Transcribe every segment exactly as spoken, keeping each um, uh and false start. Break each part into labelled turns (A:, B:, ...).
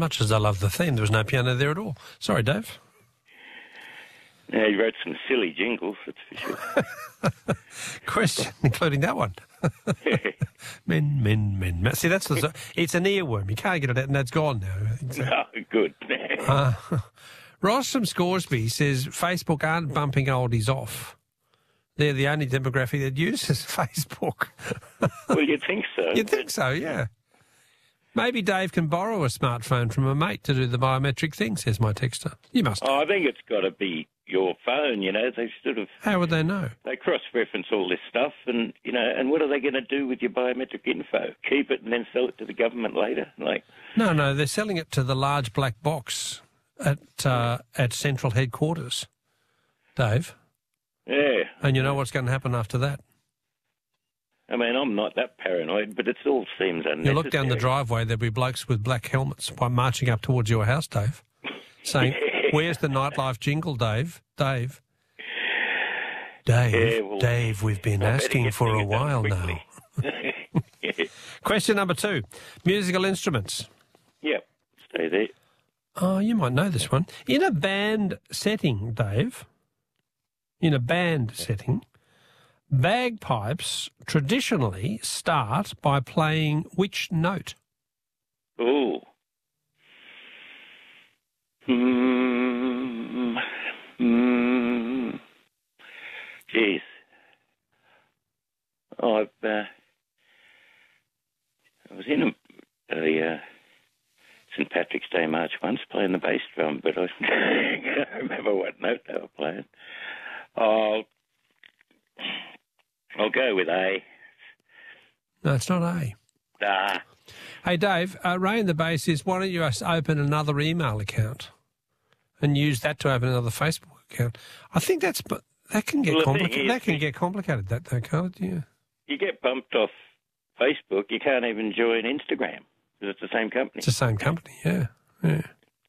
A: much as I love the theme, there was no piano there at all. Sorry, Dave.
B: Yeah, he wrote some silly jingles, that's for sure.
A: Question, including that one. men, men, men, men. See, that's the, it's an earworm. You can't get it out, and that's gone now. So.
B: Oh, good.
A: uh, Ross from Scoresby says Facebook aren't bumping oldies off. They're the only demographic that uses Facebook.
B: Well, you'd think so.
A: You'd think so, yeah. Maybe Dave can borrow a smartphone from a mate to do the biometric thing, says my texter. You must.
B: Oh, I think it's got to be your phone, you know. They sort of...
A: How would they know?
B: They cross-reference all this stuff and, you know, and what are they going to do with your biometric info? Keep it and then sell it to the government later? Like,
A: No, no, they're selling it to the large black box at uh, at central headquarters, Dave.
B: Yeah.
A: And you know what's going to happen after that?
B: I mean, I'm not that paranoid, but it all seems unnecessary.
A: You look down the driveway, there'll be blokes with black helmets marching up towards your house, Dave, saying, where's the nightlife jingle, Dave? Dave. Dave,
B: yeah, well,
A: Dave, we've been asking for a while now.
B: Yeah.
A: Question number two, musical instruments.
B: Yep, stay there.
A: Oh, you might know this one. In a band setting, Dave, in a band setting, bagpipes traditionally start by playing which note?
B: Ooh. Hmm. Hmm. Jeez. Oh, I've, uh, I was in a, a uh, Saint Patrick's Day March once playing the bass drum, but I can't remember what note they were playing. I'll, I'll go with A.
A: No, it's not A.
B: Ah.
A: Hey, Dave, uh, Ray in the bass is, why don't you just open another email account and use that to open another Facebook account? I think that's, but that can get
B: Well,
A: complicated.
B: is,
A: That can get complicated, that though, can't it? Yeah.
B: You get bumped off Facebook, you can't even join Instagram because it's the same company.
A: It's the same company, yeah. yeah.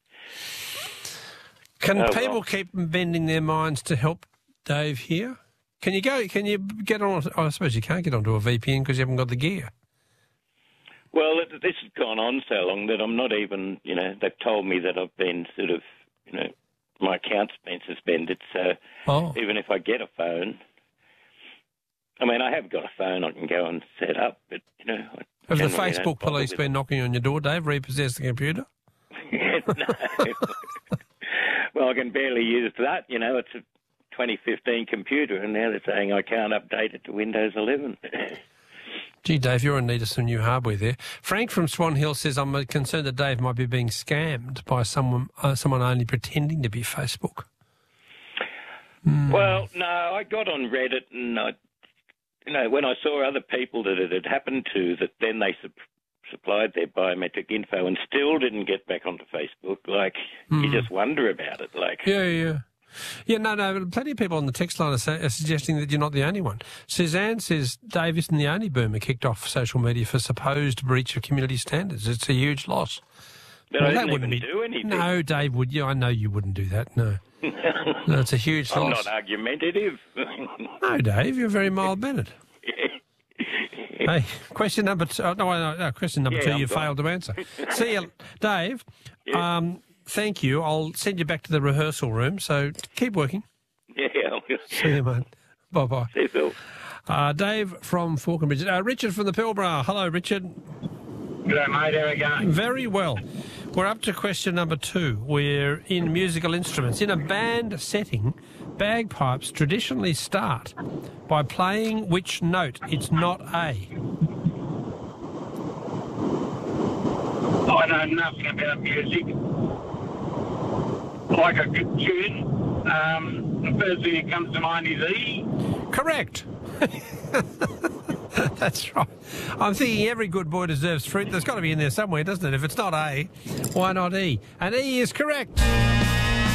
A: Can
B: Oh,
A: people
B: well.
A: keep bending their minds to help Dave here? Can you go? Can you get on? I suppose you can't get onto a V P N because you haven't got the gear.
B: Well, it, this has gone on so long that I'm not even, you know, they've told me that I've been sort of, you know, my account's been suspended. So
A: Oh.
B: even if I get a phone, I mean, I have got a phone I can go and set up, but, you know. I
A: Have the
B: generally don't
A: Facebook
B: bother
A: police
B: with
A: been knocking on your door, Dave, repossess the computer?
B: it. No. Well, I can barely use that, you know. It's a twenty fifteen computer, and now they're saying I can't update it to Windows eleven.
A: Gee, Dave, you're in need of some new hardware there. Frank from Swan Hill says, I'm concerned that Dave might be being scammed by someone uh, someone only pretending to be Facebook. Mm.
B: Well, no, I got on Reddit, and I, you know, when I saw other people that it had happened to, that then they su- supplied their biometric info and still didn't get back onto Facebook, like, mm. you just wonder about it, like.
A: Yeah, yeah. Yeah, no, no, but plenty of people on the text line are, say, are suggesting that you're not the only one. Suzanne says Dave isn't the only boomer kicked off social media for supposed breach of community standards. It's a huge loss.
B: But
A: well,
B: I
A: that
B: didn't
A: wouldn't
B: even
A: be.
B: do anything.
A: No, Dave would. Yeah, I know you wouldn't do that. No, no, it's a huge
B: I'm
A: loss.
B: not argumentative.
A: No, Dave, you're very mild mannered. Hey, question number two. Oh, no, no, no, question number
B: Yeah,
A: two.
B: I'm
A: You
B: gone.
A: failed to answer. See you, Dave.
B: Yeah.
A: Um, thank you. I'll send you back to the rehearsal room. So keep working.
B: Yeah.
A: See you, mate. Bye bye.
B: See you, Phil.
C: Uh, Dave from Falconbridge. Uh, Richard from the Pilbara. Hello, Richard.
D: G'day, mate. How are we going?
C: Very well. We're up to question number two. We're in musical instruments. In a band setting, bagpipes traditionally start by playing which note? It's not A.
D: I know nothing about music. Like a good tune, um, the first thing that comes to mind is E.
C: Correct. That's right. I'm thinking every good boy deserves fruit. There's got to be in there somewhere, doesn't it? If it's not A, why not E? And E is correct.